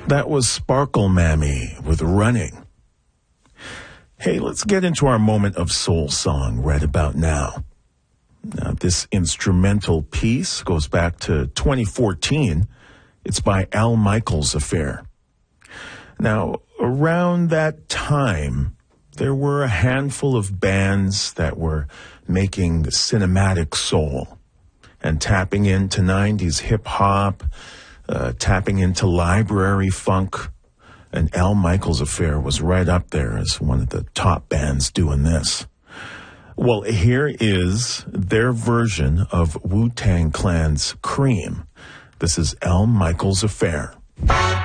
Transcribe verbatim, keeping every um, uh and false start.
That was Sparkle Mammy with Running. Hey, let's get into our moment of soul song right about now. Now, this instrumental piece goes back to twenty fourteen. It's by Al Michaels Affair. Now, around that time, there were a handful of bands that were making cinematic soul and tapping into nineties hip-hop, uh, tapping into library funk, and Al Michaels Affair was right up there as one of the top bands doing this. Well, here is their version of Wu-Tang Clan's Cream. This is Al Michaels Affair.